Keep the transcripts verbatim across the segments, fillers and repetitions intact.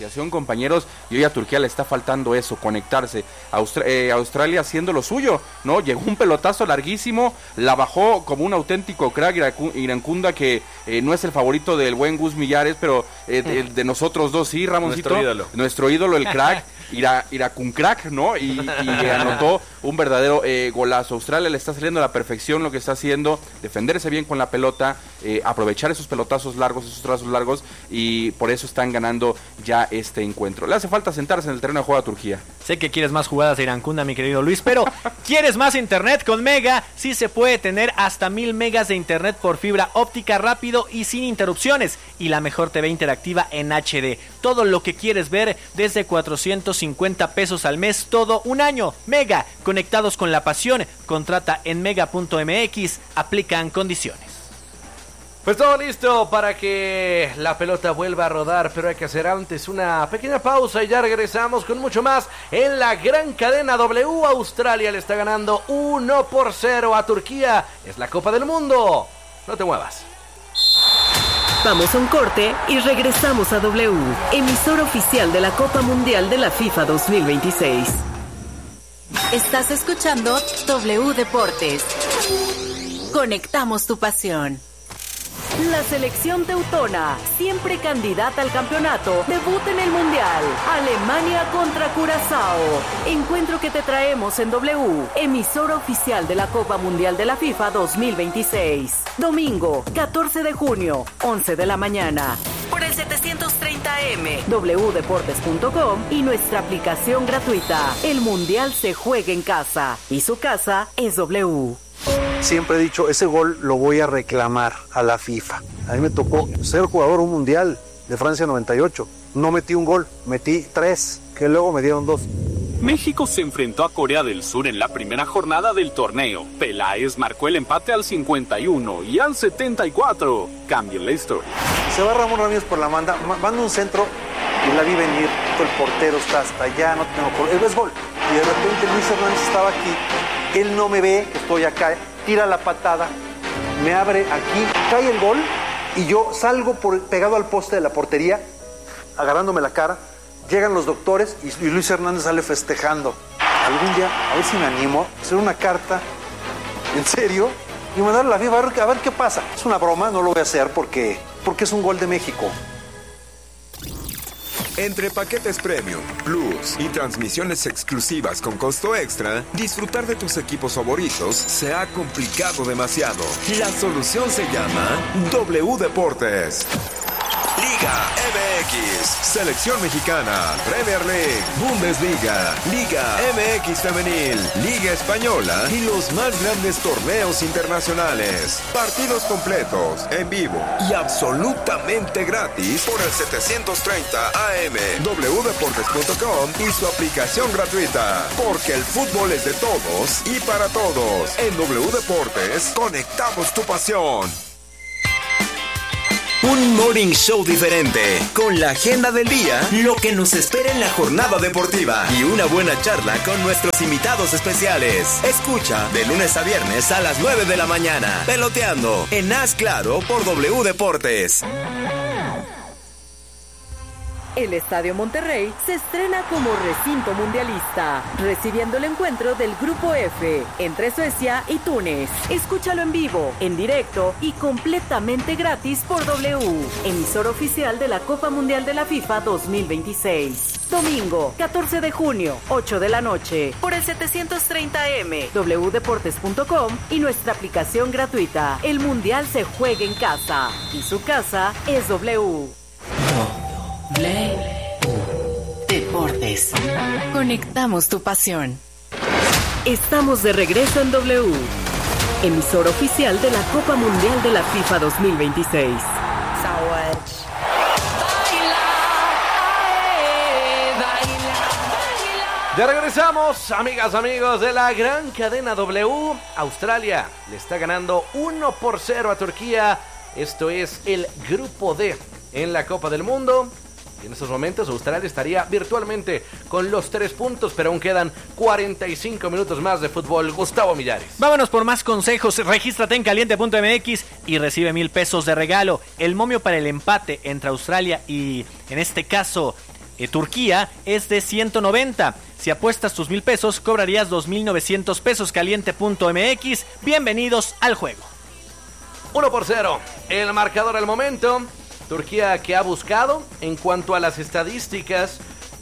asociación, compañeros, y hoy a Turquía le está faltando eso, conectarse. Austra- eh, Australia haciendo lo suyo, ¿no? Llegó un pelotazo larguísimo, la bajó como un auténtico crack Iracu- Irancunda, que eh, no es el favorito del buen Gus Millares, pero eh, de, de nosotros dos sí, Ramoncito. Nuestro ídolo. Nuestro ídolo, el crack. Ira, Iracun crack, ¿no? Y, y anotó un verdadero eh, golazo. Australia le está saliendo a la perfección lo que está haciendo, defenderse bien con la pelota, eh, aprovechar esos pelotazos largos, esos trazos largos, y por eso están ganando ya este encuentro. Le hace falta sentarse en el terreno de juego a Turquía. Sé que quieres más jugadas de Irancunda, mi querido Luis, pero ¿quieres más internet con Mega? Sí se puede tener hasta mil megas de internet por fibra óptica rápido y sin interrupciones, y la mejor T V interactiva en H D. Todo lo que quieres ver desde cuatrocientos cincuenta pesos al mes, todo un año. Mega, conectados con la pasión. Contrata en mega punto m x, aplican condiciones. Pues todo listo para que la pelota vuelva a rodar, pero hay que hacer antes una pequeña pausa y ya regresamos con mucho más en la gran cadena W. Australia le está ganando uno por cero a Turquía. Es la Copa del Mundo. No te muevas. Vamos a un corte y regresamos a W, emisora oficial de la Copa Mundial de la FIFA dos mil veintiséis. Estás escuchando W Deportes. Conectamos tu pasión. La selección teutona, siempre candidata al campeonato, debuta en el Mundial. Alemania contra Curazao. Encuentro que te traemos en W, emisora oficial de la Copa Mundial de la FIFA dos mil veintiséis. Domingo, catorce de junio, once de la mañana. Por el setecientos treinta A M, w deportes punto com y nuestra aplicación gratuita. El Mundial se juega en casa y su casa es W. Siempre he dicho, ese gol lo voy a reclamar a la FIFA. A mí me tocó ser jugador un mundial de Francia noventa y ocho. No metí un gol, metí tres, que luego me dieron dos. México se enfrentó a Corea del Sur en la primera jornada del torneo. Peláez marcó el empate al cincuenta y uno y al setenta y cuatro. Cambia la historia. Se va Ramón Ramírez por la banda, manda un centro y la vi venir. El portero está hasta allá, no tengo por... Es gol. Y de repente Luis Hernández estaba aquí. Él no me ve, estoy acá. Tira la patada, me abre aquí, cae el gol y yo salgo por, pegado al poste de la portería, agarrándome la cara. Llegan los doctores y, y Luis Hernández sale festejando. Algún día, a ver si me animo, a hacer una carta, en serio, y mandarle a la FIFA a ver, a ver qué pasa. Es una broma, no lo voy a hacer porque, porque es un gol de México. Entre paquetes premium, plus y transmisiones exclusivas con costo extra, disfrutar de tus equipos favoritos se ha complicado demasiado. La solución se llama W Deportes. Liga M X, Selección Mexicana, Premier League, Bundesliga, Liga M X Femenil, Liga Española y los más grandes torneos internacionales. Partidos completos, en vivo y absolutamente gratis por el setecientos treinta A M, w deportes punto com y su aplicación gratuita. Porque el fútbol es de todos y para todos. En W Deportes, conectamos tu pasión. Un morning show diferente, con la agenda del día, lo que nos espera en la jornada deportiva y una buena charla con nuestros invitados especiales. Escucha de lunes a viernes a las nueve de la mañana, Peloteando, en Haz Claro por W Deportes. El Estadio Monterrey se estrena como recinto mundialista, recibiendo el encuentro del Grupo F entre Suecia y Túnez. Escúchalo en vivo, en directo y completamente gratis por W, emisora oficial de la Copa Mundial de la FIFA dos mil veintiséis. Domingo, catorce de junio, ocho de la noche, por el setecientos treinta A M, w deportes punto com y nuestra aplicación gratuita. El Mundial se juega en casa y su casa es W. W Deportes. Conectamos tu pasión. Estamos de regreso en W, emisora oficial de la Copa Mundial de la FIFA dos mil veintiséis. Ya regresamos, amigas, amigos de la gran cadena W. Australia le está ganando uno por cero a Turquía. Esto es el Grupo D en la Copa del Mundo. Y en estos momentos Australia estaría virtualmente con los tres puntos, pero aún quedan cuarenta y cinco minutos más de fútbol. Gustavo Millares. Vámonos por más consejos. Regístrate en caliente punto m x y recibe mil pesos de regalo. El momio para el empate entre Australia y, en este caso, Eh, Turquía es de ciento noventa. Si apuestas tus mil pesos, cobrarías dos mil novecientos pesos. Caliente punto m x. Bienvenidos al juego. uno por cero. El marcador al momento. Turquía, que ha buscado, en cuanto a las estadísticas,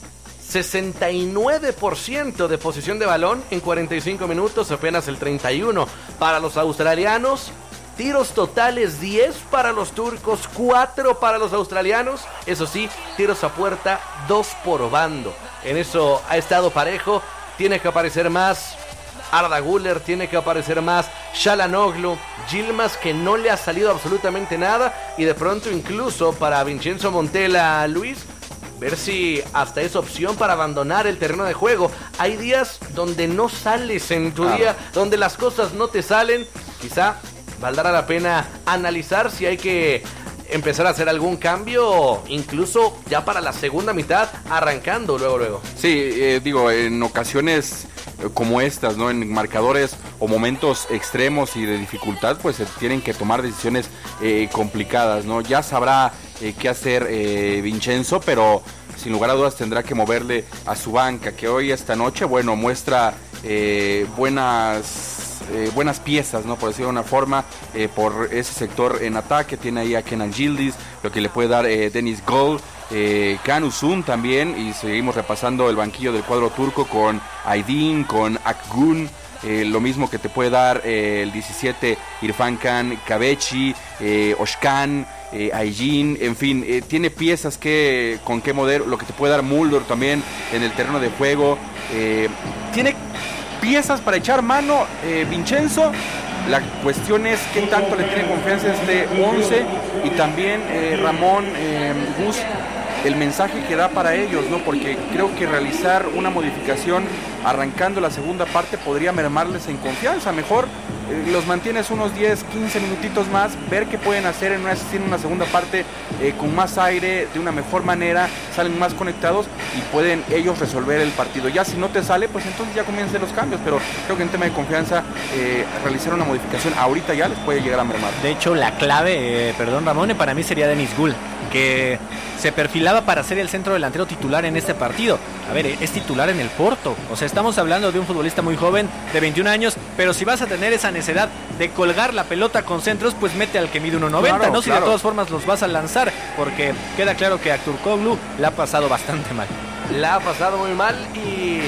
sesenta y nueve por ciento de posesión de balón en cuarenta y cinco minutos, apenas el treinta y uno para los australianos. Tiros totales, diez para los turcos, cuatro para los australianos. Eso sí, tiros a puerta, dos por bando. En eso ha estado parejo. Tiene que aparecer más Arda Güler, tiene que aparecer más Çalhanoğlu, Yilmaz, que no le ha salido absolutamente nada. Y de pronto incluso para Vincenzo Montella, Luis, ver si hasta es opción para abandonar el terreno de juego. Hay días donde no sales en tu claro. día, donde las cosas no te salen. Quizá valdrá la pena analizar si hay que empezar a hacer algún cambio, incluso ya para la segunda mitad, arrancando luego, luego. Sí, eh, digo, en ocasiones como estas, ¿no? En marcadores o momentos extremos y de dificultad, pues se tienen que tomar decisiones eh, complicadas, ¿no? Ya sabrá eh, qué hacer eh, Vincenzo, pero sin lugar a dudas tendrá que moverle a su banca, que hoy, esta noche, bueno, muestra eh, buenas... Eh, buenas piezas, ¿no? Por decirlo de una forma, eh, por ese sector en ataque. Tiene ahí a Kenan Yildiz, lo que le puede dar eh, Deniz Gol, eh, Kaan Uzun también, y seguimos repasando el banquillo del cuadro turco con Aydin, con Akgün, eh, lo mismo que te puede dar eh, el diecisiete Irfan Can Kahveci, eh, Özkan, eh, Aygin, en fin, eh, tiene piezas que con qué mover, lo que te puede dar Mulder también en el terreno de juego, eh, tiene piezas para echar mano eh, Vincenzo. La cuestión es qué tanto le tiene confianza este once y también eh, Ramón eh, Gus, el mensaje que da para ellos, ¿no? Porque creo que realizar una modificación arrancando la segunda parte podría mermarles en confianza. Mejor eh, los mantienes unos diez, quince minutitos más, ver qué pueden hacer en una, en una segunda parte eh, con más aire, de una mejor manera, salen más conectados y pueden ellos resolver el partido. Ya si no te sale, pues entonces ya comiencen los cambios, pero creo que en tema de confianza eh, realizar una modificación ahorita ya les puede llegar a mermar. De hecho, la clave, eh, perdón Ramón, para mí sería Deniz Gul, que se perfilaba para ser el centro delantero titular en este partido. A ver, es titular en el Porto. O sea, estamos hablando de un futbolista muy joven, de veintiún años, pero si vas a tener esa necesidad de colgar la pelota con centros, pues mete al que mide uno noventa, claro, ¿no? Si claro. De todas formas los vas a lanzar, porque queda claro que a Turkoglu la ha pasado bastante mal. La ha pasado muy mal y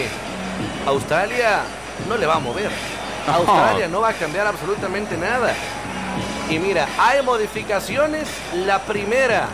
Australia no le va a mover. Australia no va a cambiar absolutamente nada. Y mira, hay modificaciones. La primera,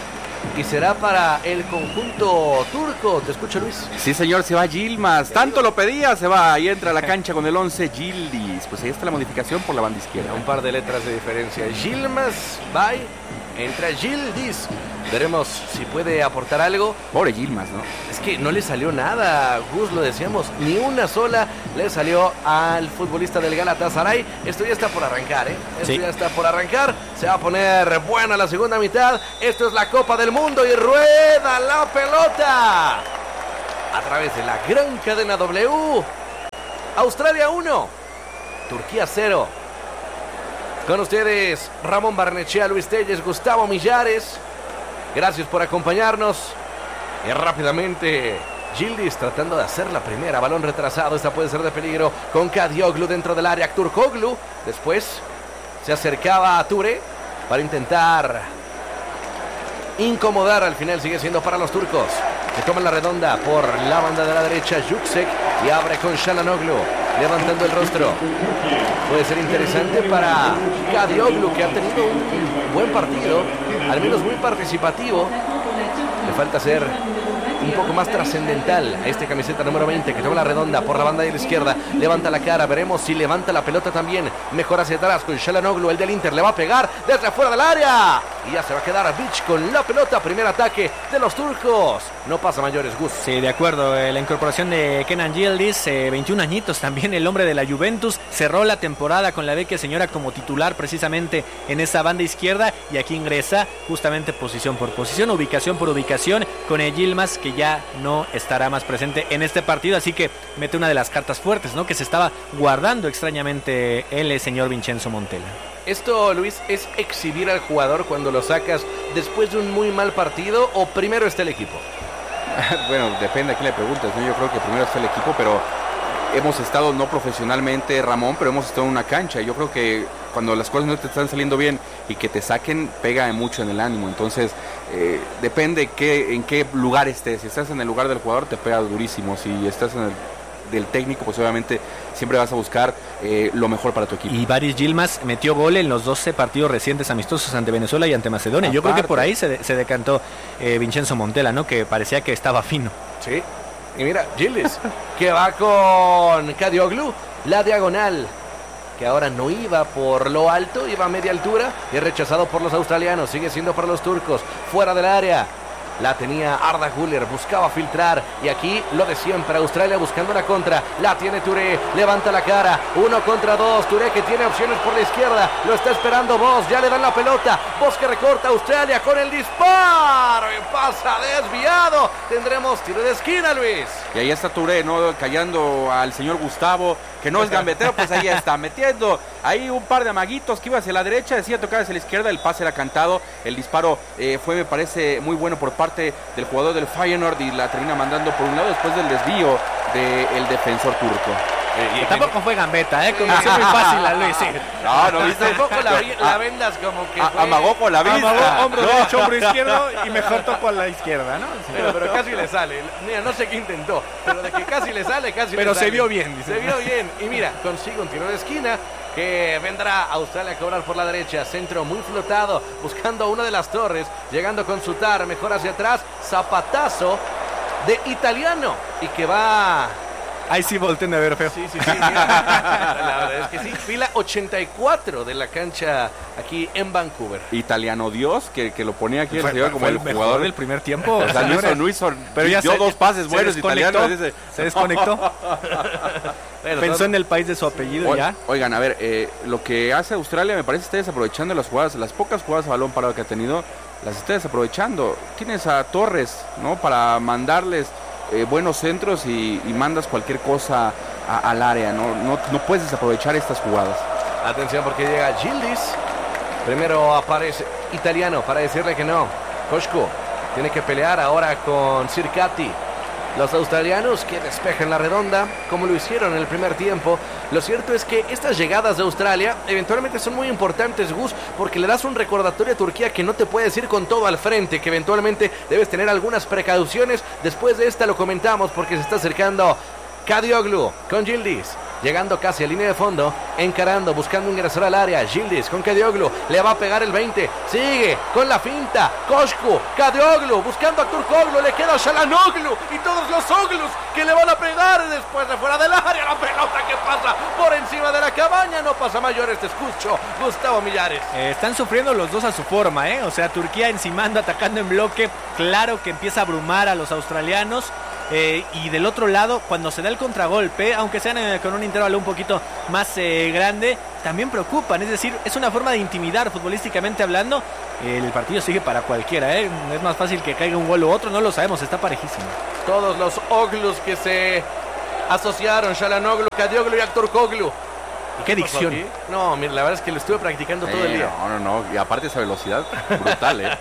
y será para el conjunto turco. Te escucho, Luis. Sí, señor, se va Yilmaz. Tanto lo pedía, se va y entra a la cancha con el once Yildiz. Pues ahí está la modificación por la banda izquierda. Un par de letras de diferencia. Yilmaz, bye. Entra Yildiz. Veremos si puede aportar algo. Pobre Yilmaz, ¿no? Es que no le salió nada, Gus, lo decíamos. Ni una sola le salió al futbolista del Galatasaray. Esto ya está por arrancar, ¿eh? Esto sí. ya está por arrancar. Se va a poner buena la segunda mitad. Esto es la Copa del Mundo y rueda la pelota a través de la gran cadena W. Australia uno, Turquía cero. Con ustedes, Ramón Barnechea, Luis Telles, Gustavo Millares. Gracias por acompañarnos. Y rápidamente, Yildiz tratando de hacer la primera. Balón retrasado, esta puede ser de peligro. Con Kadioglu dentro del área. Turkoglu. Después se acercaba a Ture para intentar incomodar. Al final sigue siendo para los turcos, que toman la redonda por la banda de la derecha. Juksek y abre con Çalhanoğlu, levantando el rostro. Puede ser interesante para Kadioglu, que ha tenido un buen partido, al menos muy participativo. Le falta ser un poco más trascendental a este camiseta número veinte, que toma la redonda por la banda de la izquierda, levanta la cara, veremos si levanta la pelota también, mejor hacia atrás con Çalhanoğlu, el del Inter, le va a pegar desde afuera del área y ya se va a quedar a Beach con la pelota. Primer ataque de los turcos, no pasa mayores, Gus. Sí, de acuerdo, eh, la incorporación de Kenan Yildiz, eh, veintiún añitos también, el hombre de la Juventus, cerró la temporada con la Vecchia Señora como titular precisamente en esa banda izquierda, y aquí ingresa justamente posición por posición, ubicación por ubicación, con el Yilmaz, que ya no estará más presente en este partido, así que mete una de las cartas fuertes, ¿no? Que se estaba guardando extrañamente el señor Vincenzo Montella. Esto, Luis, es exhibir al jugador cuando lo sacas después de un muy mal partido, o primero está el equipo. Bueno, depende a quién le preguntes, ¿no? Yo creo que primero está el equipo, pero hemos estado, no profesionalmente, Ramón, pero hemos estado en una cancha. Yo creo que cuando las cosas no te están saliendo bien y que te saquen, pega mucho en el ánimo. Entonces, eh, depende qué, en qué lugar estés. Si estás en el lugar del jugador, te pega durísimo. Si estás en el del técnico, pues obviamente siempre vas a buscar eh, lo mejor para tu equipo. Y Baris Yilmaz metió gol en los doce partidos recientes amistosos ante Venezuela y ante Macedonia. Aparte. Yo creo que por ahí se, se decantó eh, Vincenzo Montella, ¿no? Que parecía que estaba fino. Sí. Y mira, Gilles, que va con Kadioglu, la diagonal, que ahora no iba por lo alto, iba a media altura, y rechazado por los australianos, sigue siendo para los turcos, fuera del área. La tenía Arda Güler, buscaba filtrar, y aquí lo de siempre, Australia buscando la contra, la tiene Touré, levanta la cara, uno contra dos, Touré que tiene opciones por la izquierda, lo está esperando Vos, ya le dan la pelota, Vos que recorta Australia con el disparo, y pasa desviado, tendremos tiro de esquina, Luis. Y ahí está Touré, ¿no? Callando al señor Gustavo, que no es gambetero, pues ahí está, metiendo ahí un par de amaguitos que iba hacia la derecha, decía tocar hacia la izquierda, el pase era cantado, el disparo eh, fue, me parece, muy bueno por parte del jugador del Feyenoord y la termina mandando por un lado después del desvío del defensor turco. Eh, tampoco fue gambeta, ¿eh? Como muy fácil a Luis. Sí. No, no viste. Tampoco la, la vendas como que. Fue... Amagó con la vista. Amagó hombro derecho, hombro izquierdo y mejor tocó a la izquierda, ¿no? Sí. Pero, pero casi le sale. Mira, no sé qué intentó, pero de que casi le sale, casi pero le sale. Pero se vio bien, dice. Se vio bien. Y mira, consigue un tiro de esquina que vendrá Australia a cobrar por la derecha. Centro muy flotado, buscando a una de las torres, llegando con Sutar, mejor hacia atrás. Zapatazo de Italiano y que va. Ahí sí volteen a ver feo. Sí, sí, sí. Mira. La verdad es que sí. Fila ochenta y cuatro de la cancha aquí en Vancouver. Italiano Dios, que, que lo ponía aquí fue, el señor fue como el, el jugador del primer tiempo. O sea, no hizo, no hizo, pero ya dio se, dos pases buenos italianos. Dice. Se desconectó. Bueno, pensó todo... en el país de su apellido o, ya. Oigan, a ver, eh, lo que hace Australia me parece que está desaprovechando las jugadas, las pocas jugadas a balón parado que ha tenido, las está desaprovechando. Tienes a Torres, ¿no? Para mandarles Eh, buenos centros y, y mandas cualquier cosa a, al área, ¿no? No, no puedes desaprovechar estas jugadas. Atención porque llega Gildis. Primero aparece Italiano para decirle que no. Koshko tiene que pelear ahora con Sirkati. Los australianos que despejan la redonda, como lo hicieron en el primer tiempo. Lo cierto es que estas llegadas de Australia eventualmente son muy importantes, Gus, porque le das un recordatorio a Turquía que no te puedes ir con todo al frente, que eventualmente debes tener algunas precauciones. Después de esta lo comentamos porque se está acercando Kadioglu con Gildis. Llegando casi a línea de fondo, encarando, buscando ingresar al área. Gildis con Kadioglu, le va a pegar el veinte. Sigue con la finta. Koshko, Kadioglu, buscando a Turkoglu, le queda Shalanoglu y todos los Oglus que le van a pegar después de fuera del área. La pelota que pasa por encima de la cabaña, no pasa mayores, te escucho, Gustavo Millares. Eh, están sufriendo los dos a su forma, ¿eh? O sea, Turquía encimando, atacando en bloque, claro que empieza a abrumar a los australianos. Eh, y del otro lado, cuando se da el contragolpe, aunque sean eh, con un intervalo un poquito más eh, grande, también preocupan. Es decir, es una forma de intimidar futbolísticamente hablando. Eh, el partido sigue para cualquiera, ¿eh? Es más fácil que caiga un gol u otro, no lo sabemos, está parejísimo. Todos los Oglus que se asociaron, Shalanoglu, Kadioglu y Turkoglu. ¿Y qué dicción? No, mira, la verdad es que lo estuve practicando todo eh, el día. No, no, no, y aparte esa velocidad brutal, ¿eh?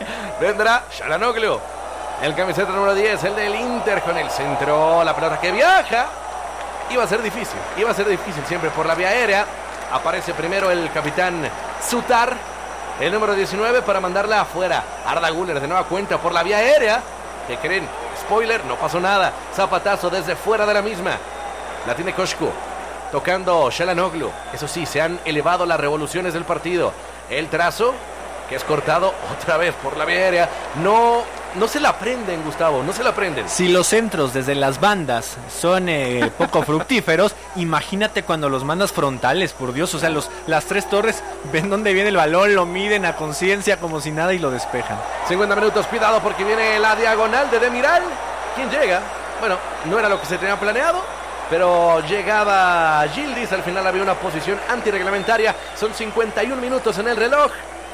Vendrá Shalanoglu. El camiseta número diez, el del Inter con el centro, la pelota que viaja. Iba a ser difícil, iba a ser difícil siempre por la vía aérea. Aparece primero el capitán Sutar, el número diecinueve, para mandarla afuera. Arda Güler de nueva cuenta por la vía aérea. ¿Qué creen? Spoiler, no pasó nada. Zapatazo desde fuera de la misma. La tiene Koshko, tocando Shalanoglu. Eso sí, se han elevado las revoluciones del partido. El trazo, que es cortado otra vez por la vía aérea. No... No se la aprenden, Gustavo, no se la aprenden. Si los centros desde las bandas son eh, poco fructíferos, imagínate cuando los mandas frontales, por Dios. O sea, los, las tres torres ven dónde viene el balón, lo miden a conciencia como si nada y lo despejan. cincuenta minutos, cuidado porque viene la diagonal de Demiral. ¿Quién llega? Bueno, no era lo que se tenía planeado, pero llegaba Gildis. Al final había una posición antirreglamentaria. Son cincuenta y un minutos en el reloj.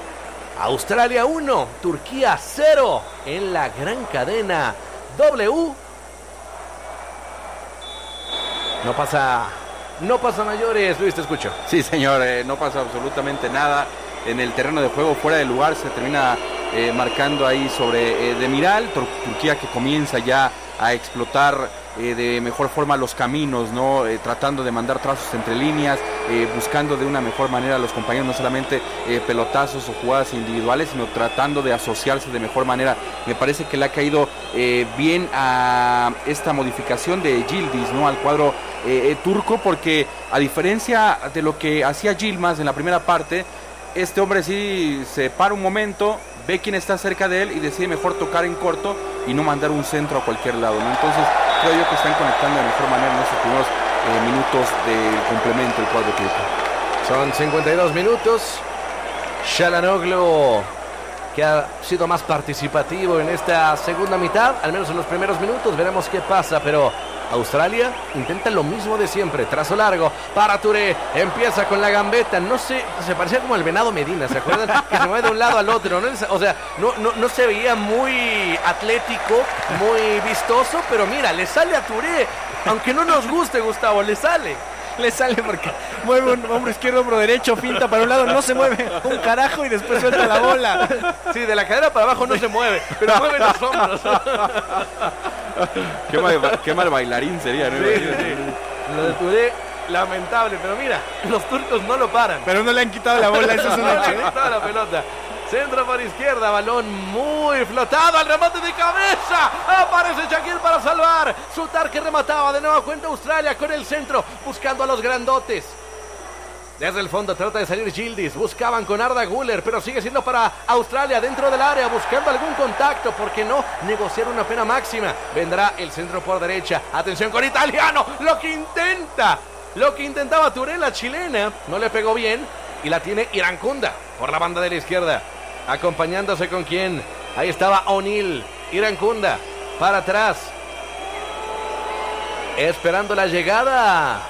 Australia uno, Turquía cero en la gran cadena W. No pasa, no pasa mayores, Luis, te escucho. Sí, señor, eh, no pasa absolutamente nada en el terreno de juego, fuera de lugar, se termina eh, marcando ahí sobre eh, Demiral. Tur- Turquía que comienza ya a explotar eh, de mejor forma los caminos, ¿no? Eh, tratando de mandar trazos entre líneas, eh, buscando de una mejor manera a los compañeros, no solamente eh, pelotazos o jugadas individuales, sino tratando de asociarse de mejor manera. Me parece que le ha caído eh, bien a esta modificación de Yildiz, ¿no? Al cuadro eh, eh, turco, porque a diferencia de lo que hacía Yilmaz en la primera parte, este hombre sí se para un momento, ve quién está cerca de él y decide mejor tocar en corto y no mandar un centro a cualquier lado, ¿no? Entonces creo yo que están conectando de mejor manera en estos primeros eh, minutos de complemento el cuadro turco. Son cincuenta y dos minutos. Çalhanoğlu, que ha sido más participativo en esta segunda mitad, al menos en los primeros minutos. Veremos qué pasa, pero Australia intenta lo mismo de siempre. Trazo largo para Touré. Empieza con la gambeta. No sé, se parecía como el Venado Medina, ¿se acuerdan? Que se mueve de un lado al otro, ¿no? O sea, no, no, no se veía muy atlético, muy vistoso, pero mira, le sale a Touré. Aunque no nos guste, Gustavo, le sale. Le sale porque mueve un hombro izquierdo, hombro derecho, finta para un lado, no se mueve un carajo y después suelta la bola. Sí, de la cadera para abajo no se mueve, pero mueve los hombros. Qué mal, qué mal bailarín sería, ¿no? Sí, sí. Lo de Touré, lamentable, pero mira, los turcos no lo paran. Pero no le han quitado la bola, eso es un No le hecho. han quitado la pelota. Centro por izquierda, balón muy flotado, al remate de cabeza. Aparece Shakir para salvar. Sutar que remataba de nueva cuenta Australia con el centro, buscando a los grandotes. Desde el fondo trata de salir Yildiz. Buscaban con Arda Güler, pero sigue siendo para Australia dentro del área, buscando algún contacto. ¿Por qué no negociar una pena máxima? Vendrá el centro por derecha. Atención con Italiano, lo que intenta. Lo que intentaba Touré, la chilena, no le pegó bien. Y la tiene Irankunda por la banda de la izquierda. Acompañándose con quién. Ahí estaba O'Neill. Irankunda para atrás. Esperando la llegada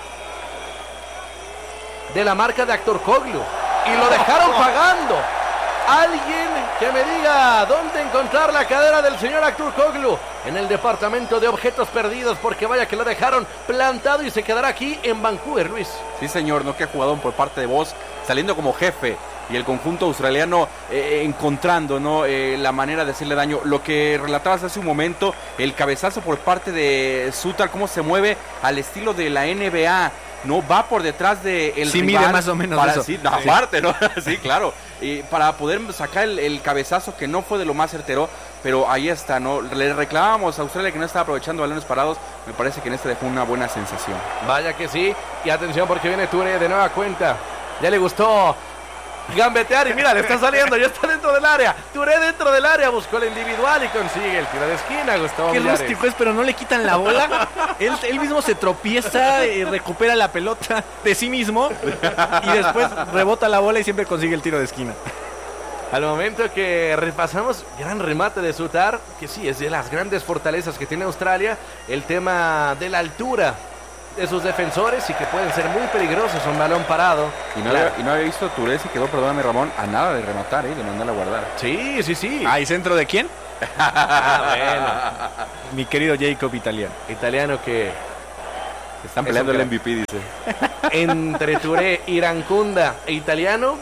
de la marca de Aktürkoğlu. Y lo dejaron pagando. Alguien que me diga dónde encontrar la cadera del señor Aktürkoğlu en el departamento de objetos perdidos, porque vaya que lo dejaron plantado y se quedará aquí en Vancouver, Luis. Sí, señor, no, que jugador por parte de vos, saliendo como jefe, y el conjunto australiano eh, encontrando, ¿no? eh, la manera de hacerle daño. Lo que relatabas hace un momento, el cabezazo por parte de Sutar, cómo se mueve al estilo de la N B A, no va por detrás de el sí, rival mide más o menos para, eso. Sí, no, Sí. aparte, ¿no? Sí, claro. Y para poder sacar el, el cabezazo, que no fue de lo más certero, pero ahí está, ¿no? Le reclamábamos a Australia que no estaba aprovechando balones parados. Me parece que en este dejó una buena sensación. Vaya que sí. Y atención porque viene Touré de nueva cuenta. Ya le gustó gambetear y mira, le está saliendo, ya está dentro del área. Touré dentro del área, buscó el individual y consigue el tiro de esquina, Gustavo Qué Millares. rústico es, pero no le quitan la bola. Él, él mismo se tropieza y recupera la pelota de sí mismo y después rebota la bola y siempre consigue el tiro de esquina. Al momento que repasamos, gran remate de Sutar, que sí, es de las grandes fortalezas que tiene Australia, el tema de la altura de sus defensores y que pueden ser muy peligrosos un balón parado. Y no, Claro. había, y no había visto Touré, se quedó, perdóname Ramón, a nada de rematar, ¿eh? De mandarla a guardar. Sí, sí, sí. ¿Hay centro de quién? Ah, bueno. Mi querido Jacob Italiano. Italiano que Están Es peleando un el crack. M V P, dice. entre Touré, Irankunda e Italiano,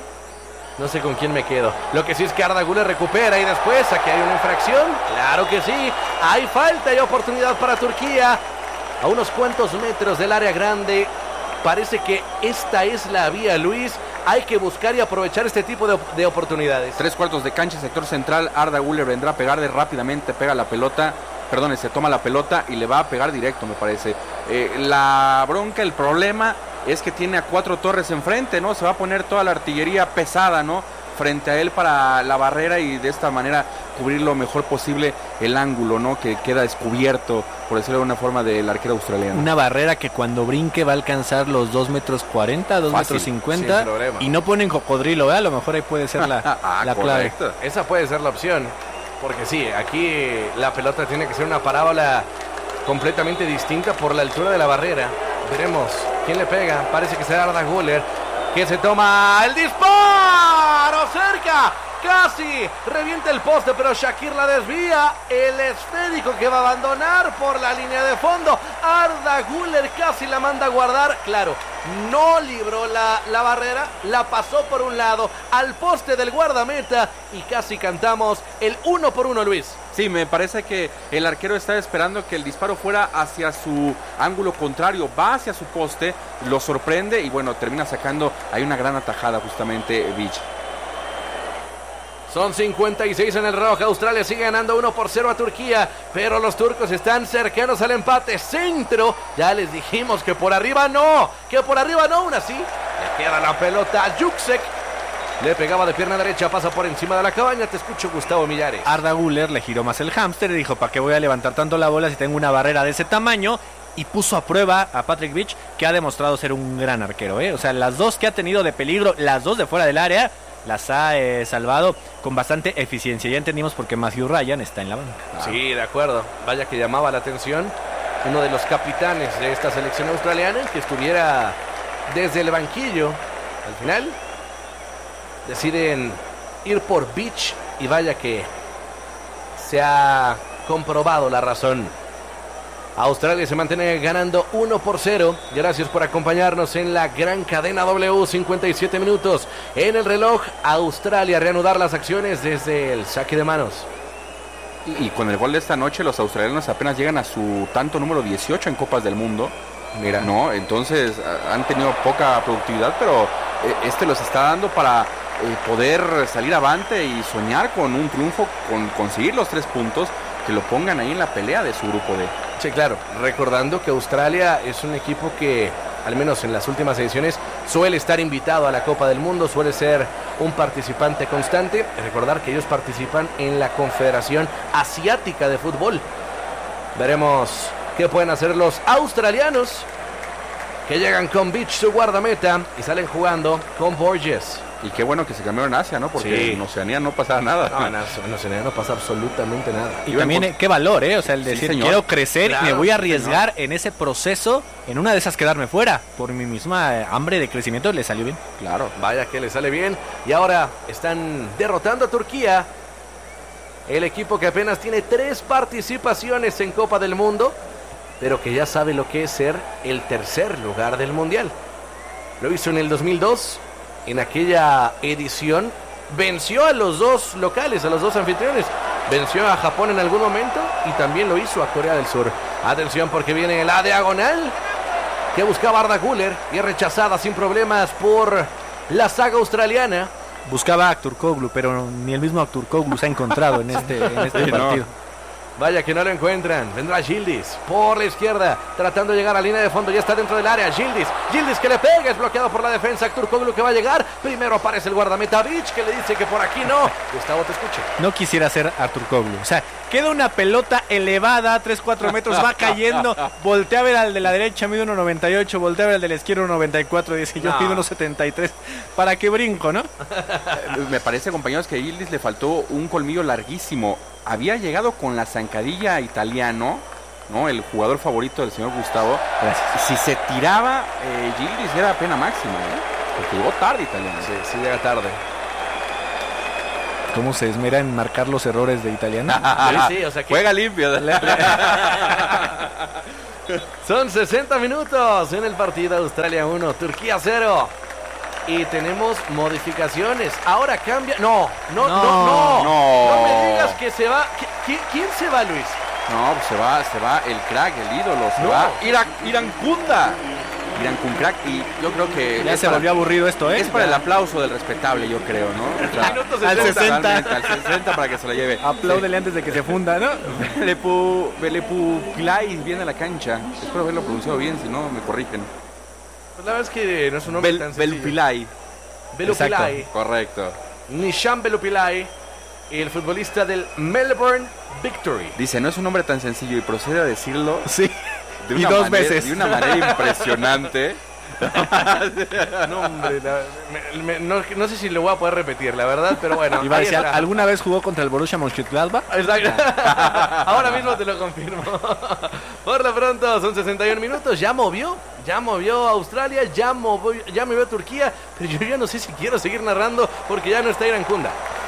no sé con quién me quedo. Lo que sí es que Arda Güler recupera y después aquí hay una infracción. Claro que sí. Hay falta y oportunidad para Turquía. A unos cuantos metros del área grande. Parece que esta es la vía, Luis. Hay que buscar y aprovechar este tipo de, op- de oportunidades. Tres cuartos de cancha, sector central. Arda Güler vendrá a pegarle rápidamente, pega la pelota. Perdón, se toma la pelota y le va a pegar directo, me parece. Eh, la bronca, el problema es que tiene a cuatro torres enfrente, ¿no? Se va a poner toda la artillería pesada, ¿no? Frente a él para la barrera y de esta manera cubrir lo mejor posible el ángulo, ¿no? Que queda descubierto, por decirlo de una forma, del arquero australiano. Una barrera que cuando brinque va a alcanzar los dos metros cuarenta, dos Fácil, metros cincuenta. sin problema. Y no ponen cocodrilo, ¿eh? A lo mejor ahí puede ser la, Ah, la clave. correcto. Esa puede ser la opción. Porque sí, aquí la pelota tiene que ser una parábola completamente distinta por la altura de la barrera. Veremos quién le pega. Parece que será Arda Güler, que se toma el disparo cerca. casi revienta el poste, pero Shakir la desvía. El esférico que va a abandonar por la línea de fondo. Arda Güler casi la manda a guardar. Claro, no libró la, la barrera, la pasó por un lado al poste del guardameta y casi cantamos el uno por uno, Luis. Sí, me parece que el arquero está esperando que el disparo fuera hacia su ángulo contrario, va hacia su poste, lo sorprende y bueno, termina sacando, hay una gran atajada justamente Beach. Son cincuenta y seis en el reloj. Australia sigue ganando uno por cero a Turquía, pero los turcos están cercanos al empate. Centro, ya les dijimos que por arriba no, que por arriba no, aún así le queda la pelota a Juksek. Le pegaba de pierna derecha, pasa por encima de la cabaña. Te escucho, Gustavo Millares. Arda Güler le giró más el hámster y dijo, ¿para qué voy a levantar tanto la bola si tengo una barrera de ese tamaño? Y puso a prueba a Patrick Beach, que ha demostrado ser un gran arquero, ¿eh? O sea, las dos que ha tenido de peligro, las dos de fuera del área, las ha eh, salvado con bastante eficiencia. Ya entendimos por qué Matthew Ryan está en la banca. Sí, de acuerdo. Vaya que llamaba la atención uno de los capitanes de esta selección australiana, que estuviera desde el banquillo. Al final deciden ir por Beach y vaya que se ha comprobado la razón. Australia se mantiene ganando uno por cero. Gracias por acompañarnos en la gran cadena W. cincuenta y siete minutos en el reloj. Australia reanudar las acciones desde el saque de manos. Y, y con el gol de esta noche los australianos apenas llegan a su tanto número dieciocho en Copas del Mundo. Mira, no, entonces han tenido poca productividad, pero eh, este los está dando para eh, poder salir avante y soñar con un triunfo, con conseguir los tres puntos que lo pongan ahí en la pelea de su grupo D. Sí, claro, recordando que Australia es un equipo que, al menos en las últimas ediciones, suele estar invitado a la Copa del Mundo, suele ser un participante constante. Recordar que ellos participan en la Confederación Asiática de Fútbol. Veremos qué pueden hacer los australianos, que llegan con Beach, su guardameta, y salen jugando con Borges. Y qué bueno que se cambiaron a Asia, ¿no? Porque sí, en Oceanía no pasaba nada. No, en Oceanía no pasa absolutamente nada. Y Iban también, con... qué valor, ¿eh? O sea, el decir, sí, quiero crecer, claro, me voy a arriesgar señor. en ese proceso, en una de esas quedarme fuera. Por mi misma hambre de crecimiento le salió bien. Claro, vaya que le sale bien. Y ahora están derrotando a Turquía. El equipo que apenas tiene tres participaciones en Copa del Mundo, pero que ya sabe lo que es ser el tercer lugar del Mundial. Lo hizo en el dos mil dos. En aquella edición venció a los dos locales, a los dos anfitriones. Venció a Japón en algún momento y también lo hizo a Corea del Sur. Atención porque viene la diagonal que buscaba Arda Güler y es rechazada sin problemas por la saga australiana. Buscaba a Aktürkoğlu, pero ni el mismo Aktürkoğlu se ha encontrado en este, en este sí, partido. No. Vaya que no lo encuentran. Vendrá Yildiz por la izquierda, tratando de llegar a la línea de fondo. Ya está dentro del área. Yildiz, Yildiz que le pega, es bloqueado por la defensa. Aktürkoğlu que va a llegar. Primero aparece el guardameta Beach, que le dice que por aquí no. Gustavo, te escucho. No quisiera ser Aktürkoğlu. O sea, queda una pelota elevada, tres cuatro metros, va cayendo. Voltea a ver al de la derecha, mide uno noventa y ocho. Voltea a ver al de la izquierda, uno noventa y cuatro. Dice, yo no. mido uno setenta y tres. ¿Para qué brinco, no? Me parece, compañeros, que a Yildiz le faltó un colmillo larguísimo. Había llegado con la zancadilla italiano, ¿no? El jugador favorito del señor Gustavo. Gracias. Si se tiraba, eh, Yildiz era pena máxima, ¿eh? Porque llegó tarde italiano. Sí, sí llega tarde. ¿Cómo se esmera en marcar los errores de italiano? Sí, sí, o sea que... Juega limpio. Son sesenta minutos en el partido. Australia uno, Turquía cero. Y tenemos modificaciones. Ahora cambia. No, no, no, no. No, no. no me digas que se va. ¿Quién, quién se va, Luis? No, pues se va, se va el crack, el ídolo. Se no. va Irak, Irankunda. Irankun-crack. Y yo creo que. Ya se para, volvió aburrido esto, ¿eh? Es para el aplauso del respetable, yo creo, ¿no? O sea, al sesenta. Al sesenta para que se la lleve. Apláudele sí. antes de que se funda, ¿no? Belepu, Belepu Pilay viene a la cancha. Espero haberlo pronunciado bien, si no me corrigen. Pues la verdad es que no es un nombre Bel, tan sencillo. Belupilay. Belupilay. Correcto. Nishan Belupilay, el futbolista del Melbourne Victory. Dice, no es un nombre tan sencillo y procede a decirlo. Sí. De una y dos manera, veces. De una manera impresionante. No, hombre, la, me, me, no, no sé si lo voy a poder repetir, la verdad, pero bueno. Iba a decir, ¿alguna vez jugó contra el Borussia Mönchengladbach? Exacto. Ahora mismo te lo confirmo. Por lo pronto, son sesenta y un minutos. Ya movió, ya movió Australia, ya movió, ya movió Turquía. Pero yo ya no sé si quiero seguir narrando porque ya no está Irankunda.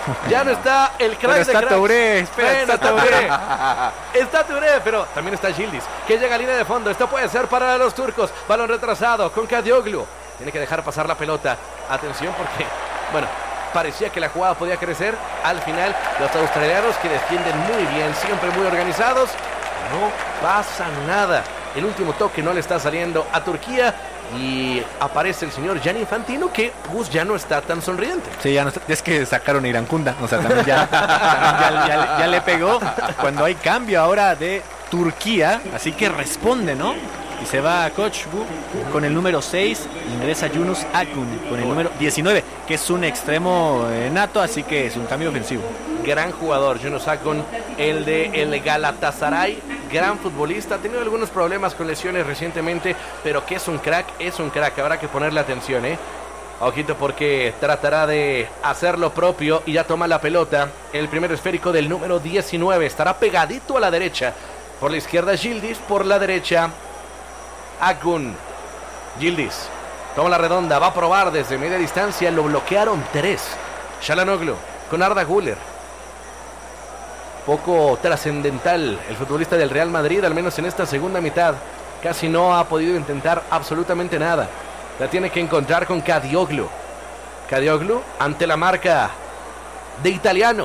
Ya no está el crack Pero de está cracks. Touré, espera, Bueno, está Touré. Está Touré, pero también está Yildiz, que llega a línea de fondo. Esto puede ser para los turcos. Balón retrasado con Kadioglu. Tiene que dejar pasar la pelota. Atención porque, bueno, parecía que la jugada podía crecer. Al final, los australianos que defienden muy bien, siempre muy organizados. No pasa nada. El último toque no le está saliendo a Turquía. Y aparece el señor Gianni Infantino, que Gus ya no está tan sonriente. Sí, ya no está, es que sacaron a Irancunda, o sea, también ya, también ya, ya- ya le pegó cuando hay cambio ahora de Turquía, así que responde, ¿no? Y se va a Koçbu con el número seis, ingresa Yunus Akun con el número diecinueve, que es un extremo eh, nato, así que es un cambio ofensivo. Gran jugador, Yunus Akun, el de el Galatasaray, gran futbolista, ha tenido algunos problemas con lesiones recientemente, pero que es un crack, es un crack, habrá que ponerle atención, ¿eh? Ojito porque tratará de hacer lo propio y ya toma la pelota. El primer esférico del número diecinueve estará pegadito a la derecha. Por la izquierda Yildiz, por la derecha Akun. Yildiz toma la redonda, va a probar desde media distancia, lo bloquearon tres. Çalhanoğlu con Arda Güler. Poco trascendental el futbolista del Real Madrid, al menos en esta segunda mitad. Casi no ha podido intentar absolutamente nada. La tiene que encontrar con Kadioglu. Kadioglu ante la marca de Italiano.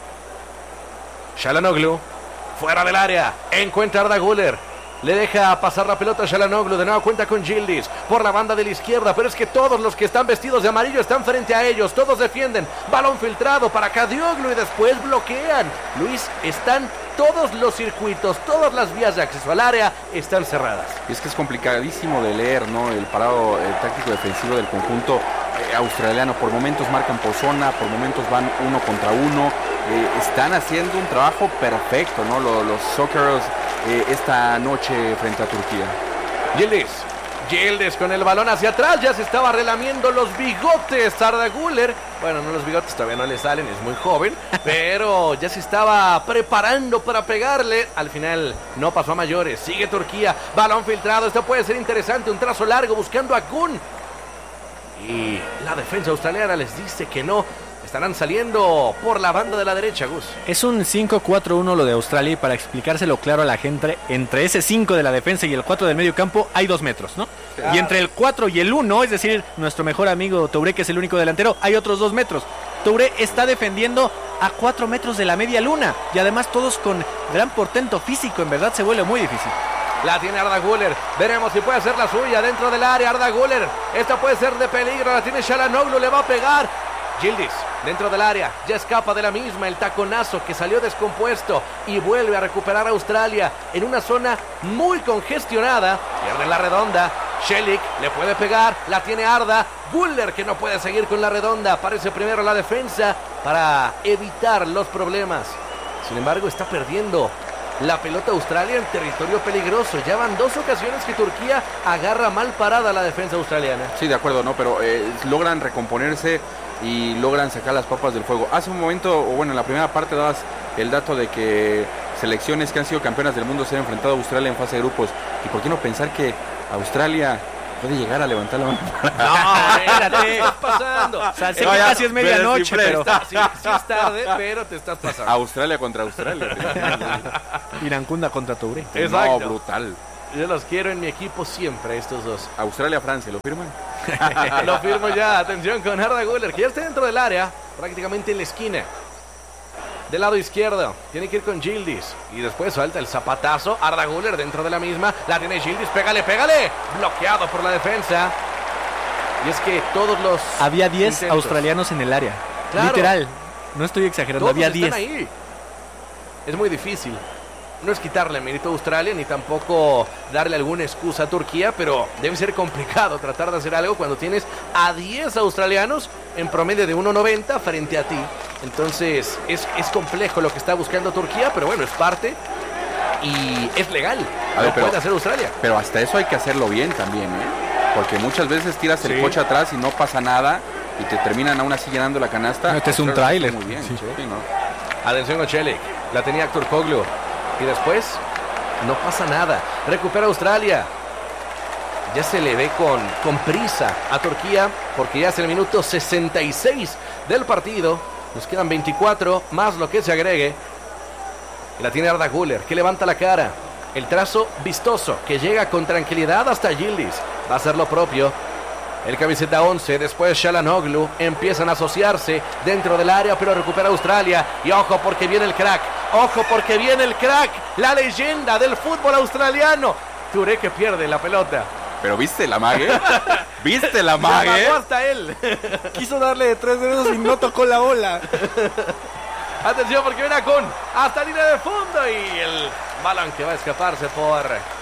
Çalhanoğlu fuera del área. Encuentra a Arda Güler. Le deja pasar la pelota a Çalhanoğlu. De nuevo cuenta con Yildiz por la banda de la izquierda. Pero es que todos los que están vestidos de amarillo están frente a ellos. Todos defienden. Balón filtrado para Kadioglu y después bloquean. Luis, están todos los circuitos, todas las vías de acceso al área están cerradas. Y es que es complicadísimo de leer, ¿no? El parado el táctico defensivo del conjunto eh, australiano. Por momentos marcan por zona, por momentos van uno contra uno. Eh, están haciendo un trabajo perfecto, ¿no? Los, los Socceroos eh, esta noche frente a Turquía. Yildiz. Yildiz con el balón hacia atrás, ya se estaba relamiendo los bigotes Arda Güler. Bueno, no los bigotes todavía no le salen, es muy joven, pero ya se estaba preparando para pegarle. Al final no pasó a mayores, sigue Turquía, balón filtrado, esto puede ser interesante, un trazo largo buscando a Akun. Y la defensa australiana les dice que no. Estarán saliendo por la banda de la derecha, Gus. Es un cinco cuatro uno lo de Australia y para explicárselo claro a la gente, entre ese cinco de la defensa y el cuatro del medio campo hay dos metros, ¿no? Claro. Y entre el cuatro y el uno, es decir, nuestro mejor amigo Touré, que es el único delantero, hay otros dos metros. Touré está defendiendo a cuatro metros de la media luna y además todos con gran portento físico, en verdad se vuelve muy difícil. La tiene Arda Güler. Veremos si puede ser la suya dentro del área. Arda Güler. Esta puede ser de peligro. La tiene Çalhanoğlu. Le va a pegar. Yildiz dentro del área. Ya escapa de la misma. El taconazo que salió descompuesto. Y vuelve a recuperar a Australia en una zona muy congestionada. Pierde la redonda. Shelik le puede pegar. La tiene Arda. Güler que no puede seguir con la redonda. Aparece primero la defensa para evitar los problemas. Sin embargo, está perdiendo la pelota Australia en territorio peligroso. Ya van dos ocasiones que Turquía agarra mal parada a la defensa australiana. Sí, de acuerdo, ¿no? Pero eh, logran recomponerse y logran sacar las papas del fuego. Hace un momento, o bueno, en la primera parte dabas el dato de que selecciones que han sido campeonas del mundo se han enfrentado a Australia en fase de grupos. ¿Y por qué no pensar que Australia puede llegar a levantar la mano? No, espérate, te estás pasando. O sea, sé que casi es medianoche, pero... Está, sí, sí es tarde, pero te estás pasando. Australia contra Australia. Irancunda contra Touré. Exacto. No, brutal. Yo los quiero en mi equipo siempre, estos dos. Australia-Francia, ¿lo firman? Lo firmo ya. Atención con Arda Güler, que ya está dentro del área, prácticamente en la esquina. Del lado izquierdo, tiene que ir con Yildiz. Y después suelta el zapatazo. Arda Güler dentro de la misma. La tiene Yildiz, pégale, pégale. Bloqueado por la defensa. Y es que todos los... Había diez intentos. australianos en el área. Claro. Literal. No estoy exagerando, Todos había están diez. ahí. Es muy difícil. No es quitarle mérito a Australia ni tampoco darle alguna excusa a Turquía, pero debe ser complicado tratar de hacer algo cuando tienes a diez australianos en promedio de uno noventa frente a ti. Entonces es, es complejo lo que está buscando Turquía, pero bueno, es parte y es legal. A ver, Lo pero- puede hacer Australia. Pero hasta eso hay que hacerlo bien también, ¿eh? Porque muchas veces tiras el Sí. coche atrás y no pasa nada y te terminan aún así llenando la canasta. Este es un Australia lo tráiler. hace Muy bien, Sí. sí, ¿no? Atención a Shelik. La tenía Héctor Koglu. Y después no pasa nada. Recupera Australia. Ya se le ve con, con prisa a Turquía porque ya es el minuto sesenta y seis del partido. Nos quedan veinticuatro, más lo que se agregue. Y la tiene Arda Güler, que levanta la cara. El trazo vistoso, que llega con tranquilidad hasta Yildiz. Va a hacer lo propio. El camiseta once, después Çalhanoğlu. Empiezan a asociarse dentro del área, pero recupera Australia. Y ojo porque viene el crack. Ojo porque viene el crack. La leyenda del fútbol australiano. Touré que pierde la pelota. Pero ¿viste la mague? ¿Viste la mague? Se amagó hasta él. Quiso darle de tres dedos y no tocó la bola. Atención porque viene Akun hasta línea de fondo y el balón que va a escaparse por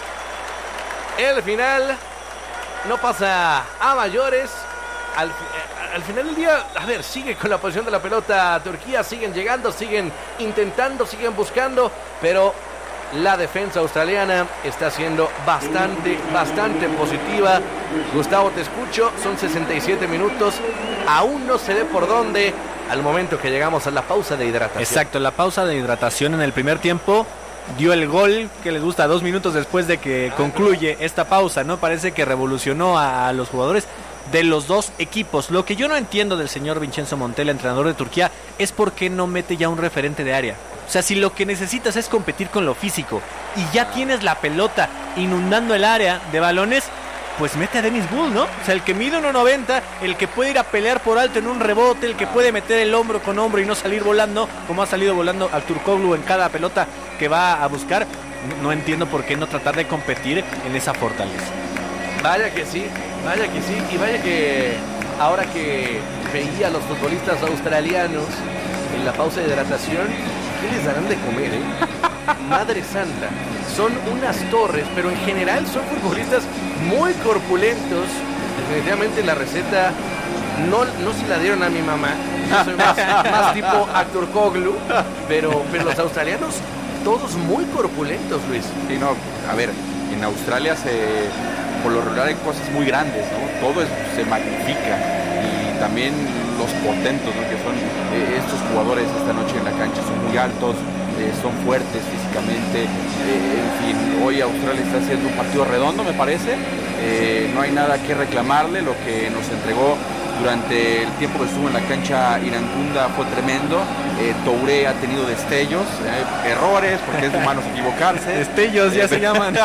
el final. No pasa a mayores. Al, al final del día, a ver, sigue con la posición de la pelota Turquía. Siguen llegando, siguen intentando, siguen buscando. Pero la defensa australiana está siendo bastante, bastante positiva. Gustavo, te escucho. Son sesenta y siete minutos. Aún no se ve por dónde. Al momento que llegamos a la pausa de hidratación. Exacto, la pausa de hidratación en el primer tiempo dio el gol que les gusta dos minutos después de que concluye esta pausa, ¿no? Parece que revolucionó a, a los jugadores de los dos equipos. Lo que yo no entiendo del señor Vincenzo Montella, entrenador de Turquía, es por qué no mete ya un referente de área. O sea, si lo que necesitas es competir con lo físico y ya tienes la pelota inundando el área de balones, pues mete a Dennis Bull, ¿no? O sea, el que mide uno noventa, el que puede ir a pelear por alto en un rebote, el que puede meter el hombro con hombro y no salir volando, como ha salido volando Aktürkoğlu en cada pelota que va a buscar. No entiendo por qué no tratar de competir en esa fortaleza. Vaya que sí, vaya que sí, y vaya que ahora que veía a los futbolistas australianos en la pausa de hidratación, ¿qué les darán de comer, eh? Madre santa, son unas torres, pero en general son futbolistas muy corpulentos. Definitivamente la receta no, no se la dieron a mi mamá. Yo soy más, más tipo Aktürkoğlu, pero, pero los australianos todos muy corpulentos, Luis. Sí, no, a ver, en Australia se, por lo regular hay cosas muy grandes, ¿no? Todo es, se magnifica. Y también los portentos, ¿no? Que son eh, estos jugadores esta noche en la cancha, son muy altos. Eh, son fuertes físicamente, eh, en fin, hoy Australia está haciendo un partido redondo, me parece. Eh, no hay nada que reclamarle. Lo que nos entregó durante el tiempo que estuvo en la cancha Irankunda fue tremendo. eh, Touré ha tenido destellos, eh, errores, porque es de humanos equivocarse. Destellos ya eh, se llaman.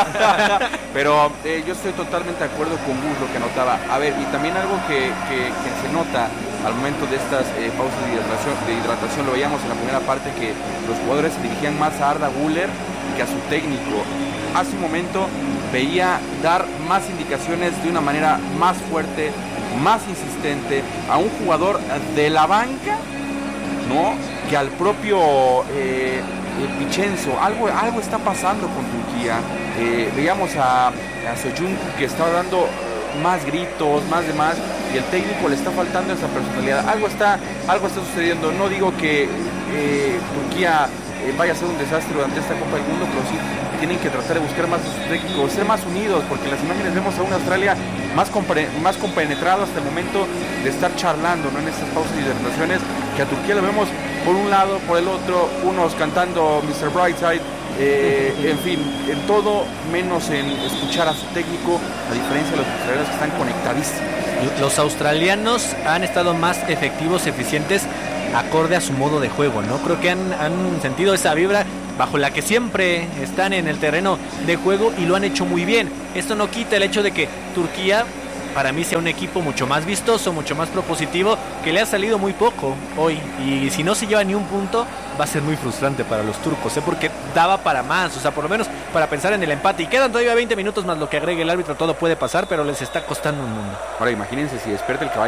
Pero eh, yo estoy totalmente de acuerdo con Gus, lo que anotaba. A ver, y también algo que, que, que se nota al momento de estas eh, pausas de hidratación, de hidratación, lo veíamos en la primera parte, que los jugadores se dirigían más a Arda Güler que a su técnico. Hace un momento veía dar más indicaciones de una manera más fuerte, más insistente a un jugador de la banca, ¿no? Que al propio eh, Vincenzo. Algo, algo está pasando con Turquía. Eh, veíamos a, a Soyuncu que estaba dando más gritos, más demás, y el técnico le está faltando esa personalidad. Algo está, algo está sucediendo. No digo que eh, Turquía eh, vaya a ser un desastre durante esta Copa del Mundo, pero sí tienen que tratar de buscar más a sus técnicos, ser más unidos, porque en las imágenes vemos a una Australia más, compre, más compenetrado hasta el momento de estar charlando, ¿no? En estas pausas y hidrataciones, que a Turquía lo vemos por un lado, por el otro, unos cantando mister Brightside, eh, en fin, en todo menos en escuchar a su técnico, a diferencia de los australianos que están conectadísimos. Los australianos han estado más efectivos, eficientes, acorde a su modo de juego, ¿no? Creo que han, han sentido esa vibra bajo la que siempre están en el terreno de juego y lo han hecho muy bien. Esto no quita el hecho de que Turquía, para mí, sea un equipo mucho más vistoso, mucho más propositivo, que le ha salido muy poco hoy. Y si no se lleva ni un punto, va a ser muy frustrante para los turcos, ¿eh? Porque daba para más, o sea, por lo menos para pensar en el empate. Y quedan todavía veinte minutos más lo que agregue el árbitro, todo puede pasar, pero les está costando un mundo. Ahora imagínense si despierta el caballo